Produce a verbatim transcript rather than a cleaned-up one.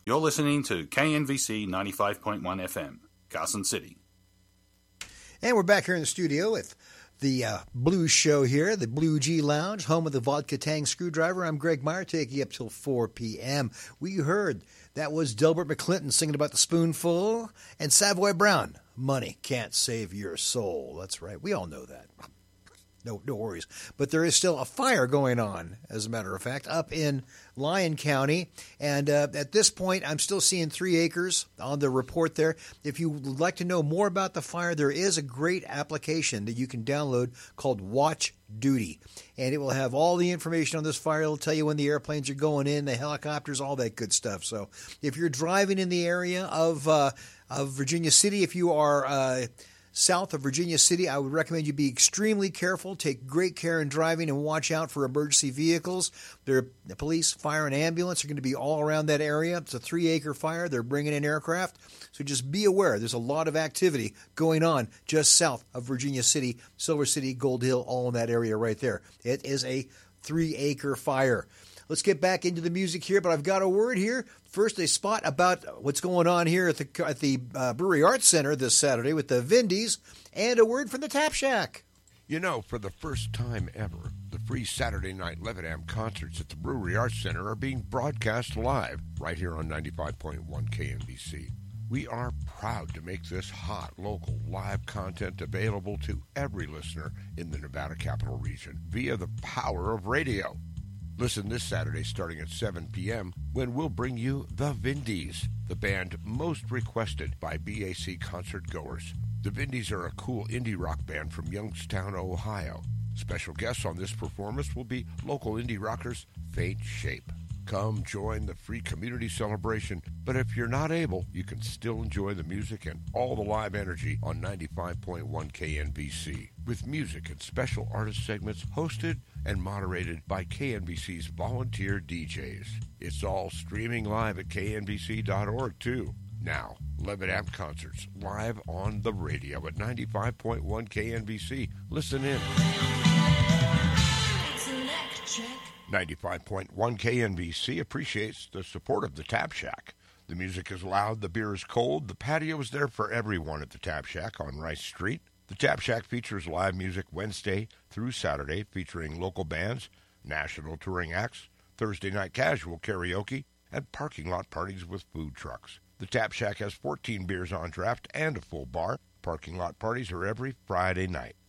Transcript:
You're listening to K N V C ninety-five point one F M, Carson City. And we're back here in the studio with the uh, Blues Show here, the Blue G Lounge, home of the Vodka Tang Screwdriver. I'm Greg Meyer, taking you up till four p.m. We heard that was Delbert McClinton singing about the spoonful, and Savoy Brown, Money Can't Save Your Soul. That's right. We all know that. No, no worries. But there is still a fire going on, as a matter of fact, up in Lyon County. And uh, at this point, I'm still seeing three acres on the report there. If you would like to know more about the fire, there is a great application that you can download called Watch Duty. And it will have all the information on this fire. It'll tell you when the airplanes are going in, the helicopters, all that good stuff. So if you're driving in the area of, uh, of Virginia City, if you are Uh, south of Virginia City, I would recommend you be extremely careful, take great care in driving, and watch out for emergency vehicles. There, the police, fire, and ambulance are going to be all around that area. It's a three-acre fire. They're bringing in aircraft. So just be aware. There's a lot of activity going on just south of Virginia City, Silver City, Gold Hill, all in that area right there. It is a three-acre fire. Let's get back into the music here, but I've got a word here. First, a spot about what's going on here at the at the uh, Brewery Arts Center this Saturday with the Vindies, and a word from the Tap Shack. You know, for the first time ever, the free Saturday night Levitam concerts at the Brewery Arts Center are being broadcast live right here on ninety-five point one K N B C. We are proud to make this hot, local, live content available to every listener in the Nevada Capital Region via the power of radio. Listen this Saturday starting at seven p.m. when we'll bring you The Vindies, the band most requested by B A C concert goers. The Vindies are a cool indie rock band from Youngstown, Ohio. Special guests on this performance will be local indie rockers Faint Shape. Come join the free community celebration, but if you're not able, you can still enjoy the music and all the live energy on ninety-five point one K N B C, with music and special artist segments hosted and moderated by K N B C's volunteer D Js. It's all streaming live at K N B C dot org, too. Now, Levitam Concerts, live on the radio at ninety-five point one K N B C. Listen in. ninety-five point one K N B C appreciates the support of the Tap Shack. The music is loud, the beer is cold, the patio is there for everyone at the Tap Shack on Rice Street. The Tap Shack features live music Wednesday through Saturday featuring local bands, national touring acts, Thursday night casual karaoke, and parking lot parties with food trucks. The Tap Shack has fourteen beers on draft and a full bar. Parking lot parties are every Friday night.